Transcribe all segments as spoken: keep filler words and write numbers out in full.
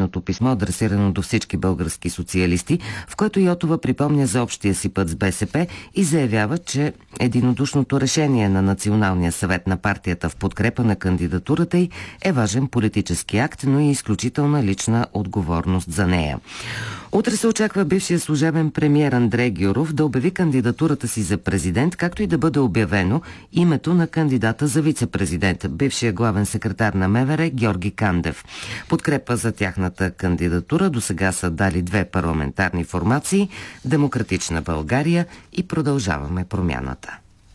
обединеното писмо, адресирано до всички български социалисти, в което Йотова припомня за общия си път с БСП и заявява, че единодушното решение на Националния съвет на партията в подкрепа на кандидатурата й е важен политически акт, но и изключителна лична отговорност за нея. Утре се очаква бившия служебен премиер Андрей Гюров да обяви кандидатурата си за президент, както и да бъде обявено името на кандидата за вице-президент, бившия главен секретар на МВР Георги Кандев. Подкрепа за тяхната кандидатура досега са дали две парламентарни формации – Демократична България и Продължаваме промяната.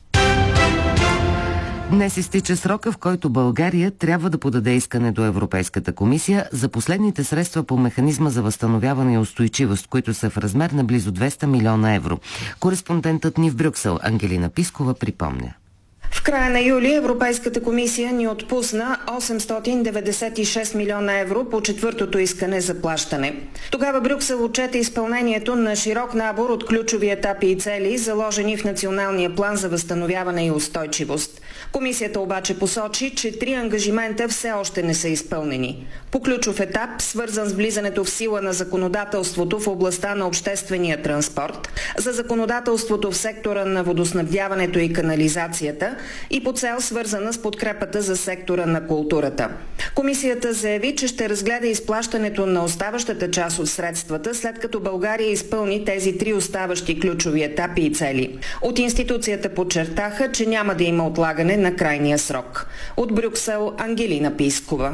Днес изтича срока, в който България трябва да подаде искане до Европейската комисия за последните средства по механизма за възстановяване и устойчивост, които са в размер на близо двеста милиона евро. Кореспондентът ни в Брюксел Ангелина Пискова припомня. В края на юли Европейската комисия ни отпусна осемстотин деветдесет и шест милиона евро по четвъртото искане за плащане. Тогава Брюксел отчете изпълнението на широк набор от ключови етапи и цели, заложени в Националния план за възстановяване и устойчивост. Комисията обаче посочи, че три ангажимента все още не са изпълнени. По ключов етап, свързан с влизането в сила на законодателството в областта на обществения транспорт, за законодателството в сектора на водоснабдяването и канализацията, и по цел свързана с подкрепата за сектора на културата. Комисията заяви, че ще разгледа изплащането на оставащата част от средствата, след като България изпълни тези три оставащи ключови етапи и цели. От институцията подчертаха, че няма да има отлагане на крайния срок. От Брюксел Ангелина Пискова.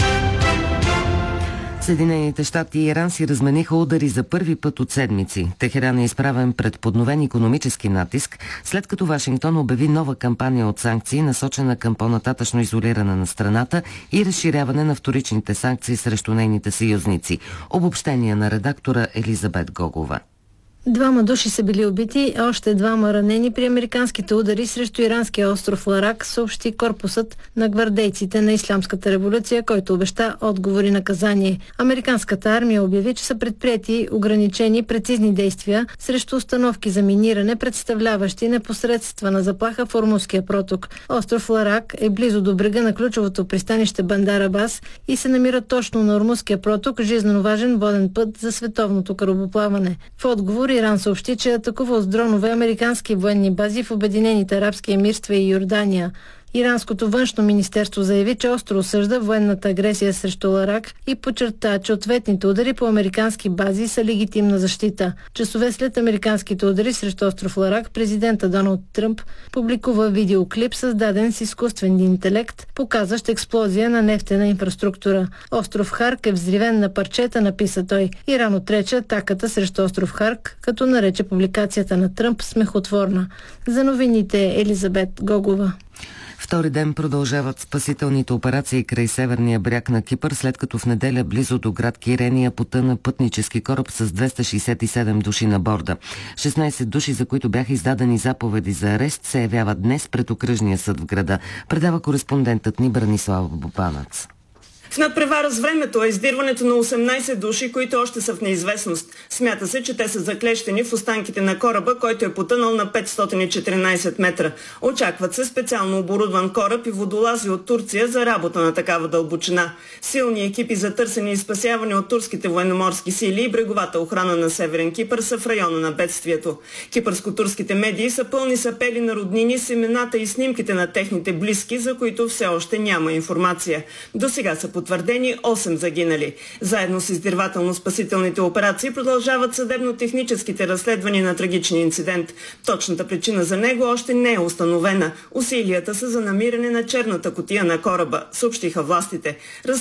Съединените щати и Иран си размениха удари за първи път от седмици. Техеран е изправен пред подновен икономически натиск, след като Вашингтон обяви нова кампания от санкции, насочена към по-нататъчно изолиране на страната и разширяване на вторичните санкции срещу нейните съюзници. Обобщение на редактора Елизабет Гогова. Двама души са били убити, а още двама ранени при американските удари срещу иранския остров Ларак, съобщи корпусът на гвардейците на Ислямската революция, който обеща отговори наказание. Американската армия обяви, че са предприети ограничени прецизни действия срещу установки за миниране, представляващи непосредствена заплаха в Ормузския проток. Остров Ларак е близо до брега на ключовото пристанище Бандар Абас и се намира точно на Ормузския проток, жизнено важен воден път за световното корабоплаване. В отговор Иран съобщи, че е атакувал с дронове американски военни бази в Обединените арабски емирства и Йордания. Иранското външно министерство заяви, че остро осъжда военната агресия срещу Ларак и подчерта, че ответните удари по американски бази са легитимна защита. Часове след американските удари срещу остров Ларак, президента Доналд Тръмп публикува видеоклип, създаден с изкуствен интелект, показващ експлозия на нефтена инфраструктура. Остров Харк е взривен на парчета, написа той. Иран отрече атаката срещу остров Харк, като нарече публикацията на Тръмп смехотворна. За новините Елизабет Гогова. Втори ден продължават спасителните операции край северния бряг на Кипър, след като в неделя близо до град Кирения потъна пътнически кораб с двеста шейсет и седем души на борда. шестнайсет души, за които бяха издадени заповеди за арест, се явяват днес пред окръжния съд в града. Предава кореспондентът ни Бранислава Бобанец. В надпревара с времето е издирването на осемнайсет души, които още са в неизвестност. Смята се, че те са заклещени в останките на кораба, който е потънал на петстотин и четиринайсет метра. Очакват се специално оборудван кораб и водолази от Турция за работа на такава дълбочина. Силни екипи за търсене и спасяване от турските военноморски сили и бреговата охрана на Северен Кипър са в района на бедствието. Кипърско-турските медии са пълни с апели на роднини с имената и снимките на техните близки, за които все още няма информация. До сега са потвърдени осем загинали. Заедно с издирвателно-спасителните операции продължават съдебно-техническите разследвания на трагичния инцидент. Точната причина за него още не е установена. Усилията са за намиране на черната кутия на кораба, съобщиха властите.